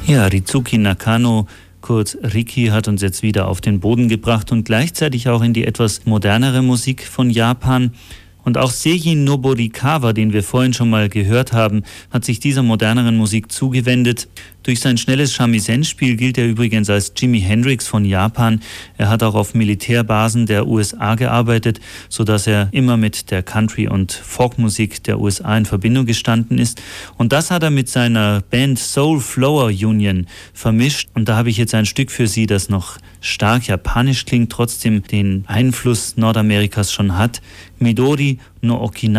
Ja, Rizuki Nakano, kurz Riki, hat uns jetzt wieder auf den Boden gebracht und gleichzeitig auch in die etwas modernere Musik von Japan. Und auch Seiji Noborikawa, den wir vorhin schon mal gehört haben, hat sich dieser moderneren Musik zugewendet. Durch sein schnelles Shamisen-Spiel gilt er übrigens als Jimi Hendrix von Japan. Er hat auch auf Militärbasen der USA gearbeitet, sodass er immer mit der Country- und Folkmusik der USA in Verbindung gestanden ist. Und das hat er mit seiner Band Soul Flower Union vermischt. Und da habe ich jetzt ein Stück für Sie, das noch stark japanisch klingt, trotzdem den Einfluss Nordamerikas schon hat. Midori no Okinawa.